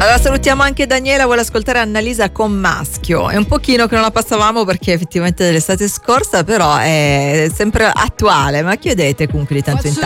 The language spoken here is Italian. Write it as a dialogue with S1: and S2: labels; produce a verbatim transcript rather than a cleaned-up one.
S1: Allora salutiamo anche Daniela, vuole ascoltare Annalisa con Maschio. È un pochino che non la passavamo perché effettivamente è dell'estate scorsa, però è sempre attuale. Ma chiudete comunque di tanto in tanto.